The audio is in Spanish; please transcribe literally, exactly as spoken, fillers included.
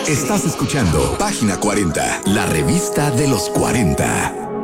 Estás escuchando Página cuarenta, la revista de los cuarenta.